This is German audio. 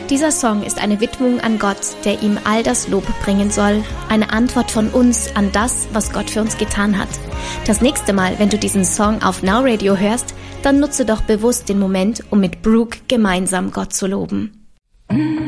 Dieser Song ist eine Widmung an Gott, der ihm all das Lob bringen soll. Eine Antwort von uns an das, was Gott für uns getan hat. Das nächste Mal, wenn du diesen Song auf Now Radio hörst, dann nutze doch bewusst den Moment, um mit Brooke gemeinsam Gott zu loben.